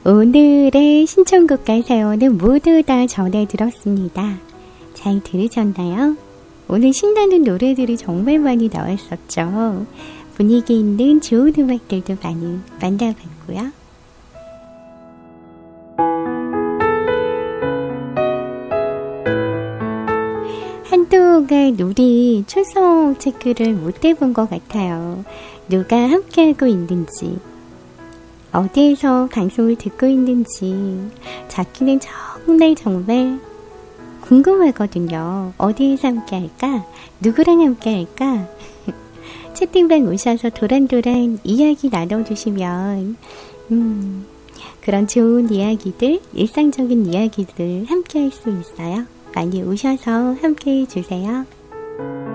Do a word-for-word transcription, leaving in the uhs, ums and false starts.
오늘의 신청곡과 사연은 모두 다 전해 들었습니다. 잘 들으셨나요? 오늘 신나는 노래들이 정말 많이 나왔었죠. 분위기 있는 좋은 음악들도 많이 만나봤고요. 한동안 우리 출석 체크를 못 해본 것 같아요. 누가 함께하고 있는지, 어디에서 방송을 듣고 있는지 자기는 정말 정말 궁금하거든요. 어디에서 함께할까? 누구랑 함께할까? 채팅방 오셔서 도란도란 이야기 나눠주시면 음, 그런 좋은 이야기들, 일상적인 이야기들 함께할 수 있어요. 많이 오셔서 함께해 주세요.